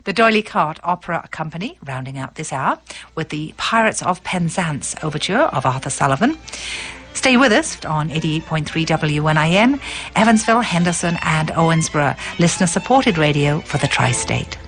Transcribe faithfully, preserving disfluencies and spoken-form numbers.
The D'Oyly Carte Opera Company, rounding out this hour with the Pirates of Penzance overture of Arthur Sullivan. Stay with us on eighty-eight point three W N I N, Evansville, Henderson and Owensboro, listener-supported radio for the Tri-State.